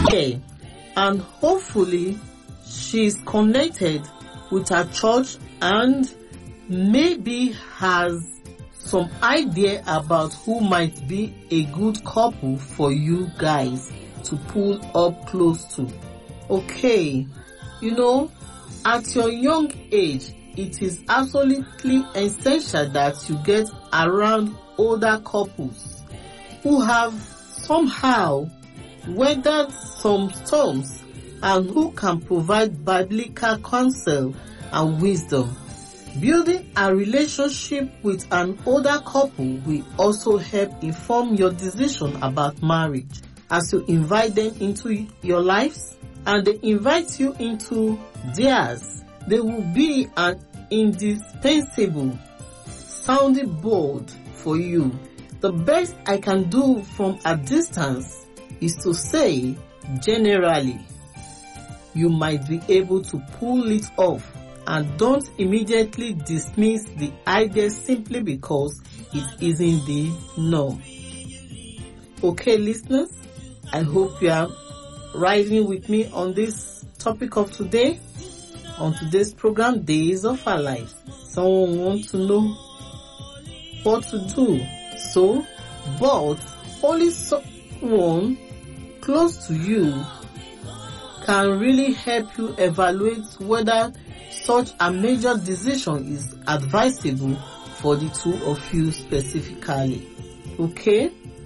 here, and hopefully she's connected with her church and maybe has some idea about who might be a good couple for you guys to pull up close to. Okay, at your young age, it is absolutely essential that you get around older couples who have somehow weathered some storms and who can provide biblical counsel and wisdom. Building a relationship with an older couple will also help inform your decision about marriage. As you invite them into your lives and they invite you into theirs, they will be an indispensable sounding board for you. The best I can do from a distance is to say, generally, you might be able to pull it off, and don't immediately dismiss the idea simply because it isn't the norm. Okay, listeners, I hope you are riding with me on this topic of today. On today's program, Days of Our Lives. Someone wants to know what to do. But only someone close to you can really help you evaluate whether such a major decision is advisable for the two of you specifically. Okay?